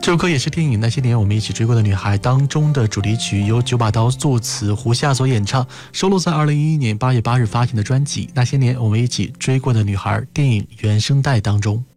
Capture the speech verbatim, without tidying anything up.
这首歌也是电影《那些年我们一起追过的女孩》当中的主题曲，由九把刀作词，胡夏所演唱，收录在二零一一年八月八日发行的专辑《那些年我们一起追过的女孩》电影原声带当中。